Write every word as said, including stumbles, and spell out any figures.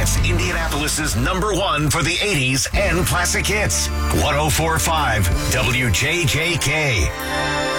That's Indianapolis's number one for the eighties and classic hits. one oh four point five W J J K.